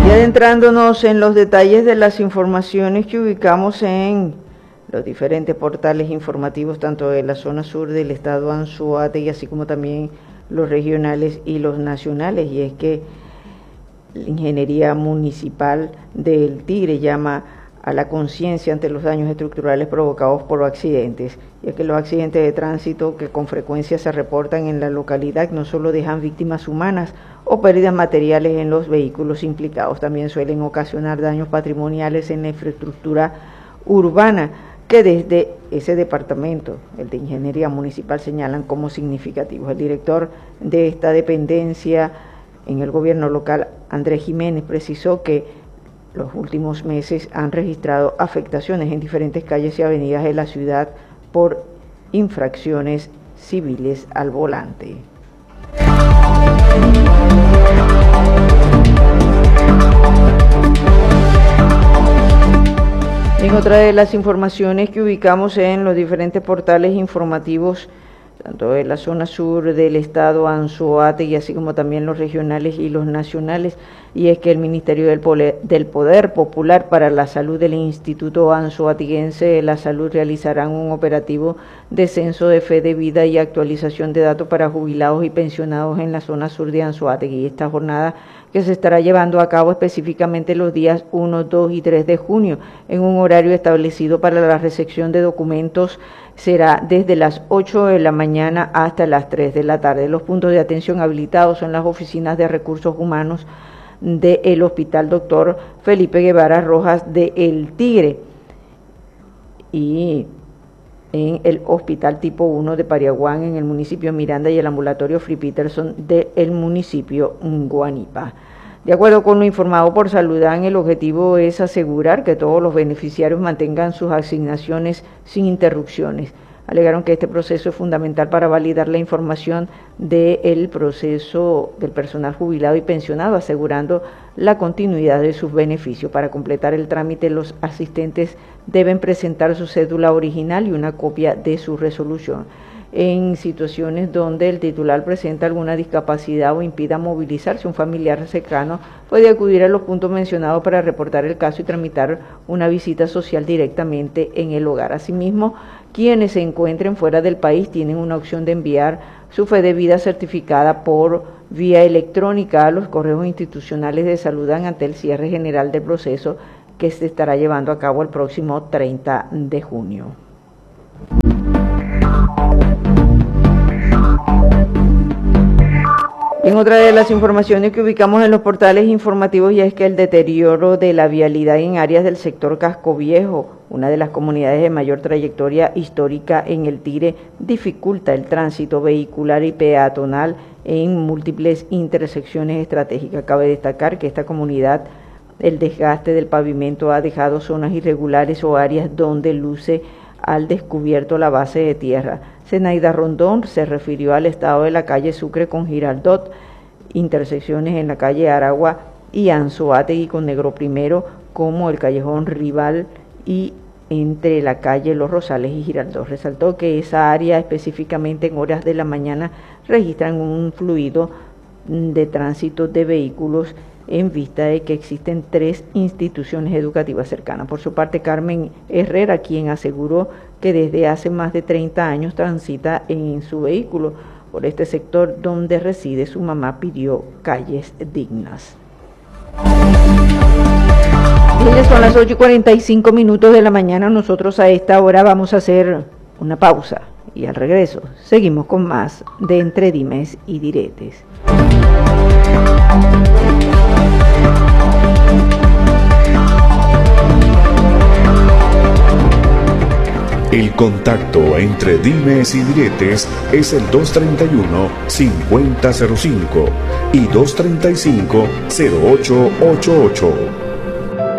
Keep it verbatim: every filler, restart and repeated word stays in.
Y adentrándonos en los detalles de las informaciones que ubicamos en los diferentes portales informativos, tanto de la zona sur del estado Anzoátegui, así como también los regionales y los nacionales, y es que la Ingeniería Municipal del Tigre llama a la conciencia ante los daños estructurales provocados por accidentes, y es que los accidentes de tránsito que con frecuencia se reportan en la localidad no solo dejan víctimas humanas o pérdidas materiales en los vehículos implicados, también suelen ocasionar daños patrimoniales en la infraestructura urbana, que desde ese departamento, el de Ingeniería Municipal, señalan como significativos. El director de esta dependencia en el gobierno local, Andrés Jiménez, precisó que los últimos meses han registrado afectaciones en diferentes calles y avenidas de la ciudad por infracciones civiles al volante. En otra de las informaciones que ubicamos en los diferentes portales informativos, tanto de la zona sur del estado Anzoátegui, así como también los regionales y los nacionales, y es que el Ministerio del Poder, del Poder Popular para la Salud del Instituto Anzoatiguense de la Salud realizarán un operativo de censo de fe de vida y actualización de datos para jubilados y pensionados en la zona sur de Anzoátegui. Esta jornada, que se estará llevando a cabo específicamente los días uno, dos y tres de junio, en un horario establecido para la recepción de documentos, será desde las ocho de la mañana hasta las tres de la tarde. Los puntos de atención habilitados son las oficinas de recursos humanos del Hospital Doctor Felipe Guevara Rojas de El Tigre y en el Hospital Tipo uno de Pariaguán en el municipio Miranda y el ambulatorio Free Peterson del municipio Guanipa. De acuerdo con lo informado por Saludán, el objetivo es asegurar que todos los beneficiarios mantengan sus asignaciones sin interrupciones. Alegaron que este proceso es fundamental para validar la información del proceso del personal jubilado y pensionado, asegurando la continuidad de sus beneficios. Para completar el trámite, los asistentes deben presentar su cédula original y una copia de su resolución. En situaciones donde el titular presenta alguna discapacidad o impida movilizarse, un familiar cercano puede acudir a los puntos mencionados para reportar el caso y tramitar una visita social directamente en el hogar. Asimismo, quienes se encuentren fuera del país tienen una opción de enviar su fe de vida certificada por vía electrónica a los correos institucionales de Saludán ante el cierre general del proceso que se estará llevando a cabo el próximo treinta de junio. En otra de las informaciones que ubicamos en los portales informativos, ya es que el deterioro de la vialidad en áreas del sector Casco Viejo, una de las comunidades de mayor trayectoria histórica en el Tigre, dificulta el tránsito vehicular y peatonal en múltiples intersecciones estratégicas. Cabe destacar que esta comunidad, el desgaste del pavimento ha dejado zonas irregulares o áreas donde luce al descubierto la base de tierra. Zenaida Rondón se refirió al estado de la calle Sucre con Giraldot, intersecciones en la calle Aragua y Anzoátegui con Negro Primero, como el callejón Rival y entre la calle Los Rosales y Giraldot. Resaltó que esa área, específicamente en horas de la mañana, registran un fluido de tránsito de vehículos en vista de que existen tres instituciones educativas cercanas. Por su parte, Carmen Herrera, quien aseguró que desde hace más de treinta años transita en su vehículo por este sector donde reside su mamá, pidió calles dignas. Bien, son las ocho y cuarenta y cinco minutos de la mañana. Nosotros a esta hora vamos a hacer una pausa y al regreso seguimos con más de Entre Dimes y Diretes. El contacto entre dimes y diretes es el dos treinta y uno, cincuenta cero cinco y dos treinta y cinco, cero ocho ochenta y ocho.